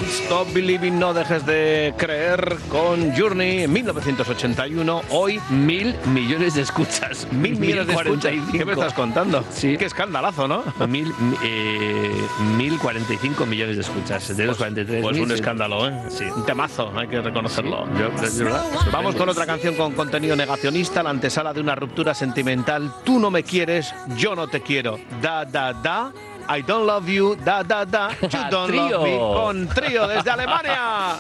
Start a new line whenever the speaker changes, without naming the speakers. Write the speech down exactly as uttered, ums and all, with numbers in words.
Don't Stop Believing, no dejes de creer, con Journey en mil novecientos ochenta y uno. Hoy,
Mil millones de escuchas.
mil millones de escuchas. ¿Qué me estás contando?
Sí.
Qué escandalazo, ¿no?
Mil, eh, mil cuarenta y cinco millones de escuchas. De los cuarenta y tres
Pues
mil,
un
sí.
escándalo, ¿eh?
Sí.
Un temazo, hay que reconocerlo.
Yo, es verdad,
Vamos con otra canción con contenido negacionista, la antesala de una ruptura sentimental. Tú no me quieres, yo no te quiero. Da, da, da. I don't love you, da, da, da. You don't
Trío.
love me. Con Trío desde Alemania.